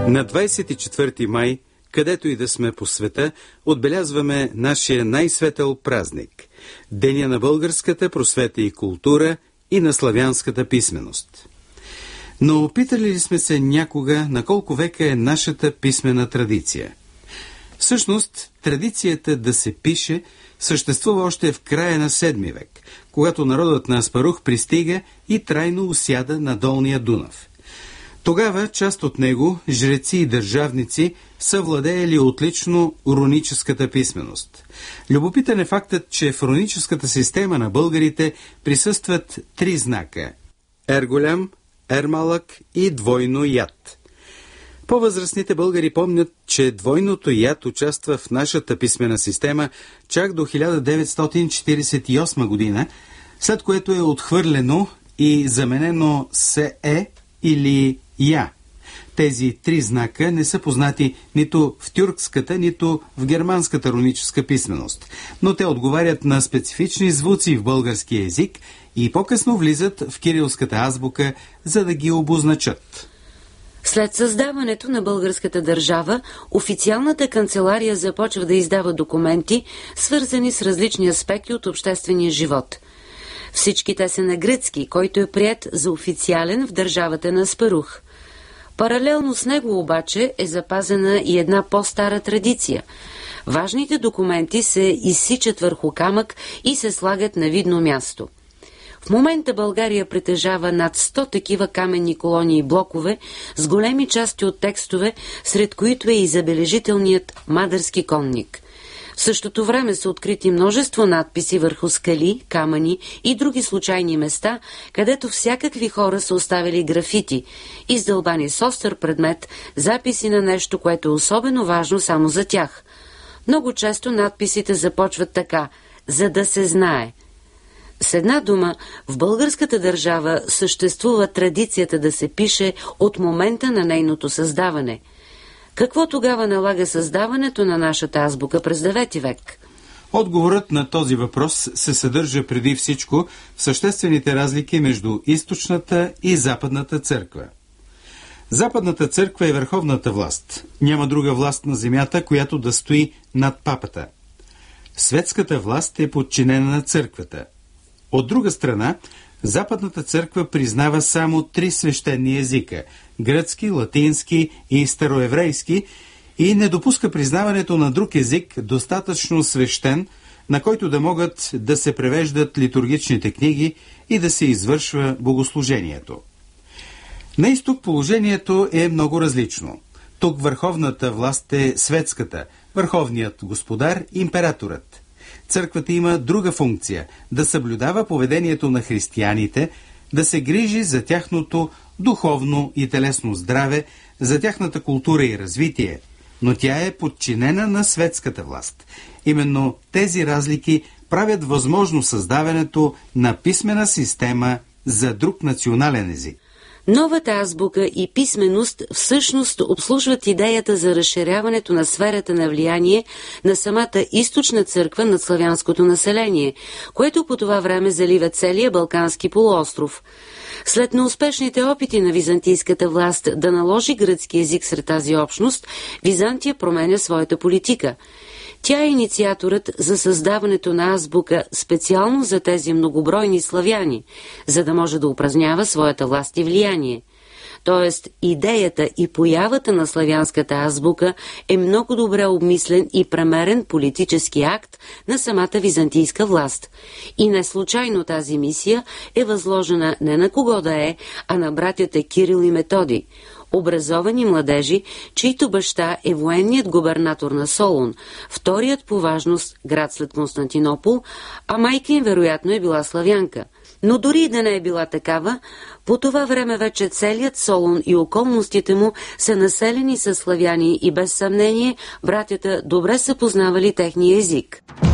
На 24 май, където и да сме по света, отбелязваме нашия най-светъл празник – Деня на българската просвета и култура и на славянската писменост. Но питали ли сме се някога на колко века е нашата писмена традиция? Всъщност, традицията да се пише съществува още в края на 7 век, когато народът на Аспарух пристига и трайно усяда на долния Дунав. Тогава част от него, жреци и държавници, са владеели отлично руническата писменост. Любопитен е фактът, че в руническата система на българите присъстват 3 знака – Р голям, Р малък и двойно яд. По-възрастните българи помнят, че двойното яд участва в нашата писмена система чак до 1948 година, след което е отхвърлено и заменено с Е или Я. Тези 3 знака не са познати нито в тюркската, нито в германската руническа писменост, но те отговарят на специфични звуци в българския език и по-късно влизат в кирилската азбука, за да ги обозначат. След създаването на българската държава, официалната канцелария започва да издава документи, свързани с различни аспекти от обществения живот. Всички те са на гръцки, който е приет за официален в държавата на Аспарух. Паралелно с него обаче е запазена и една по-стара традиция. Важните документи се изсичат върху камък и се слагат на видно място. В момента България притежава над 100 такива каменни колони и блокове с големи части от текстове, сред които е и забележителният Мадърски конник. В същото време са открити множество надписи върху скали, камъни и други случайни места, където всякакви хора са оставили графити, издълбани с остър предмет, записи на нещо, което е особено важно само за тях. Много често надписите започват така – за да се знае. С една дума, в българската държава съществува традицията да се пише от момента на нейното създаване. Какво тогава налага създаването на нашата азбука през 9 век? Отговорът на този въпрос се съдържа преди всичко в съществените разлики между източната и западната църква. Западната църква е върховната власт. Няма друга власт на земята, която да стои над папата. Светската власт е подчинена на църквата. От друга страна, Западната църква признава само 3 свещени езика – гръцки, латински и староеврейски, и не допуска признаването на друг език, достатъчно свещен, на който да могат да се превеждат литургичните книги и да се извършва богослужението. На изток положението е много различно. Тук върховната власт е светската, върховният господар – императорът. Църквата има друга функция – да съблюдава поведението на християните, да се грижи за тяхното духовно и телесно здраве, за тяхната култура и развитие, но тя е подчинена на светската власт. Именно тези разлики правят възможно създаването на писмена система за друг национален език. Новата азбука и писменост всъщност обслужват идеята за разширяването на сферата на влияние на самата източна църква над славянското население, което по това време залива целия Балкански полуостров. След неуспешните опити на византийската власт да наложи гръцки език сред тази общност, Византия променя своята политика. Тя е инициаторът за създаването на азбука специално за тези многобройни славяни, за да може да упражнява своята власт и влияние. Тоест, идеята и появата на славянската азбука е много добре обмислен и премерен политически акт на самата византийска власт. И не случайно тази мисия е възложена не на кого да е, а на братята Кирил и Методий, образовани младежи, чийто баща е военният губернатор на Солун, вторият по важност град след Константинопол, а майка им вероятно е била славянка. Но дори и да не е била такава, по това време вече целият Солун и околностите му са населени със славяни и без съмнение братята добре са познавали техния език.